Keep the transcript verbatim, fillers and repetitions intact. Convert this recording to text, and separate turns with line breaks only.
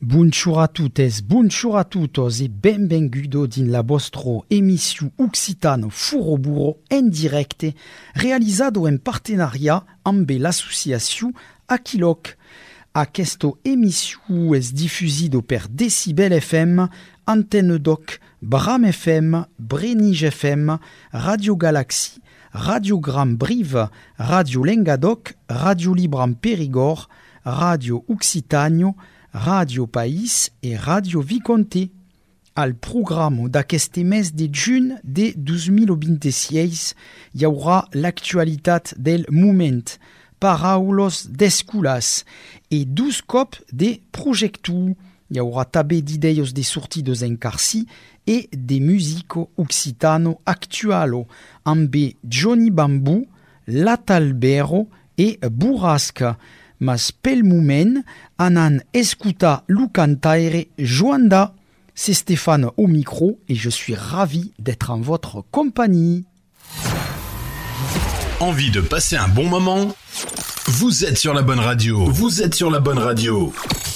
Bonjour a tuttes, bonjour a tutos e benvengudo din la vostro emissio Occitano Furo Burro en directe, realizado en partenariat amb l'associació Aquiloc. Aquesto emissio es diffusido per Decibel F M, Antenne Doc, Bram F M, Brenige F M, Radio Galaxie, Radiogram Brive, Radio Lengadoc, Radio Libram Périgord, Radio Occitano, Radio País e Radio Viconte. Al programa d'aquest mes de juny de dos mil vint-i-sis hi haurà l'actualitat del moment, paraules d'escolas e dos cops de projectu. Hi haurà també d'idees de sortides en carcí e de musico occitano actualo amb Johnny Bambú, L'Atalbero e Burrasca. Mas pel moment anan escutar le cantaire Joanda. C'est Stéphane au micro et je suis ravi d'être en votre compagnie.
Envie de passer un bon moment? Vous êtes sur la bonne radio. Vous êtes sur la bonne radio.